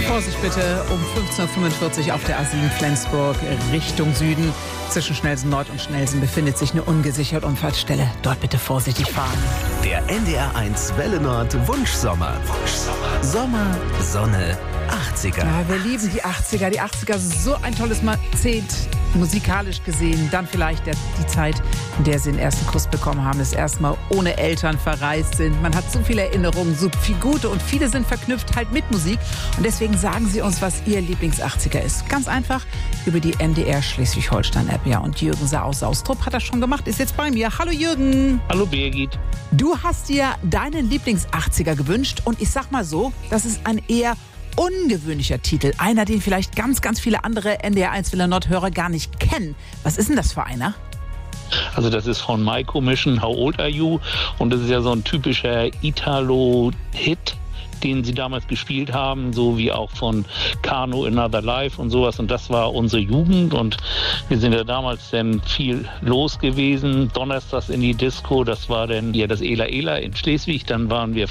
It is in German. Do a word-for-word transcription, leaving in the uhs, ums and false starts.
Vorsicht bitte, um fünfzehn Uhr fünfundvierzig auf der A sieben Flensburg Richtung Süden. Zwischen Schnelsen Nord und Schnelsen befindet sich eine ungesicherte Unfallstelle. Dort bitte vorsichtig fahren. Der N D R eins Welle Nord Wunschsommer. Wunschsommer. Sommer, Sonne, achtziger. Ja, wir lieben die achtziger. Die achtziger, so ein tolles Jahrzehnt, musikalisch gesehen. Dann vielleicht der, die Zeit, in der sie den ersten Kuss bekommen haben, das erste Mal ohne Eltern verreist sind. Man hat so viele Erinnerungen, so viel gute und viele sind verknüpft halt mit Musik. Und deswegen sagen Sie uns, was Ihr Lieblings-achtziger ist. Ganz einfach über die N D R Schleswig-Holstein-App. Ja, und Jürgen Saar aus Saustrup hat das schon gemacht, ist jetzt bei mir. Hallo Jürgen. Hallo Birgit. Du hast dir deinen Lieblings-achtziger gewünscht und ich sag mal so, das ist ein eher ungewöhnlicher Titel. Einer, den vielleicht ganz, ganz viele andere N D R eins Welle Nord-Hörer gar nicht kennen. Was ist denn das für einer? Also das ist von My Commission, How Old Are You? Und das ist ja so ein typischer Italo-Hit, den sie damals gespielt haben, so wie auch von Kano, Another Life und sowas. Und das war unsere Jugend und wir sind ja damals dann viel los gewesen. Donnerstags in die Disco, das war dann ja das Ela Ela in Schleswig. Dann waren wir